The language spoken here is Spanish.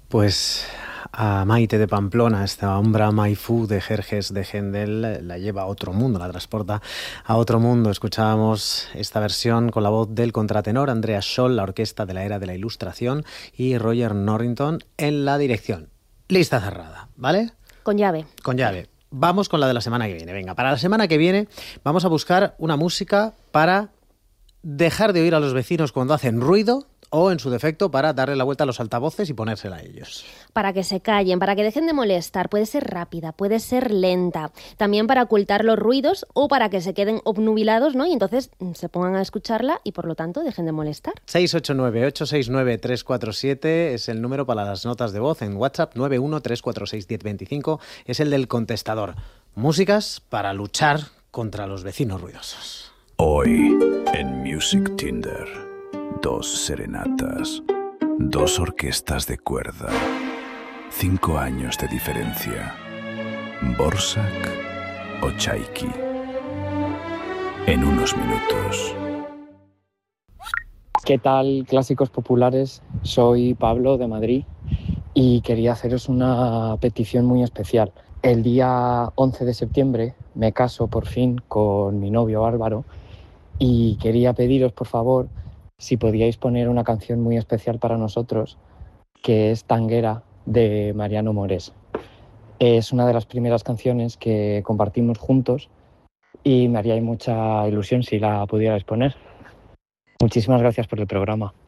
Pues a Maite de Pamplona, esta Ombra Maifú de Jerjes de Händel, la lleva a otro mundo, la transporta a otro mundo. Escuchábamos esta versión con la voz del contratenor Andreas Scholl, la orquesta de la era de la Ilustración, y Roger Norrington en la dirección. Lista cerrada, ¿vale? Con llave. Con llave. Vamos con la de la semana que viene. Venga, para la semana que viene vamos a buscar una música para dejar de oír a los vecinos cuando hacen ruido, o en su defecto para darle la vuelta a los altavoces y ponérsela a ellos. Para que se callen, para que dejen de molestar. Puede ser rápida, puede ser lenta. También para ocultar los ruidos o para que se queden obnubilados, ¿no? Y entonces se pongan a escucharla y por lo tanto dejen de molestar. 689-869-347 es el número para las notas de voz. En WhatsApp 913461025 es el del contestador. Músicas para luchar contra los vecinos ruidosos. Hoy en Music Tinder, 2 serenatas, 2 orquestas de cuerda, 5 años de diferencia. Borsak o Chaiki. En unos minutos. ¿Qué tal, clásicos populares? Soy Pablo de Madrid y quería haceros una petición muy especial. El día 11 de septiembre me caso por fin con mi novio Álvaro y quería pediros, por favor, si podíais poner una canción muy especial para nosotros, que es Tanguera, de Mariano Mores. Es una de las primeras canciones que compartimos juntos y me haría mucha ilusión si la pudierais poner. Muchísimas gracias por el programa.